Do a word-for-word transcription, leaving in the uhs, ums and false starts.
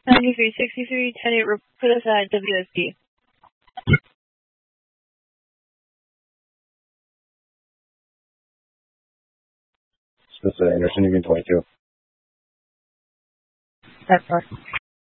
ninety-three sixty-three, ten eight, put us at W S D. Smith Anderson, Union twenty-two. That's far.